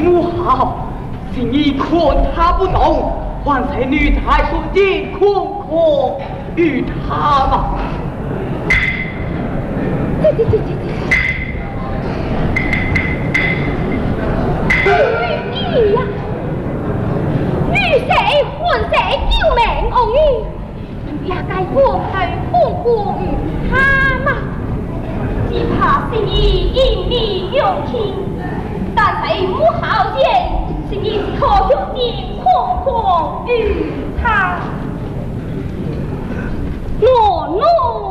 母好，心意困他不动，还是女太书记困困与他嘛。 女呀，女谁混谁救命哦你，也该过去风风与他嘛。只怕心意因你用情，但是母好见，心意可兄弟空空与他。诺诺。